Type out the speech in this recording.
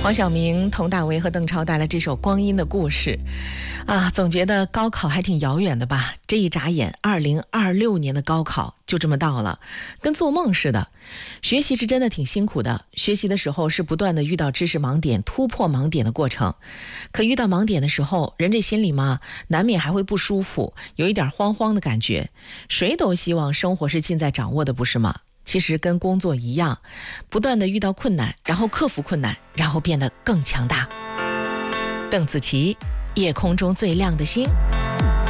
黄晓明、佟大为和邓超带来这首《光阴的故事》啊，总觉得高考还挺遥远的吧？这一眨眼，2026年的高考就这么到了，跟做梦似的。学习是真的挺辛苦的，学习的时候是不断的遇到知识盲点、突破盲点的过程。可遇到盲点的时候，人这心里嘛，难免还会不舒服，有一点慌慌的感觉。谁都希望生活是尽在掌握的，不是吗？其实跟工作一样，不断的遇到困难，然后克服困难，然后变得更强大。邓紫棋，夜空中最亮的星。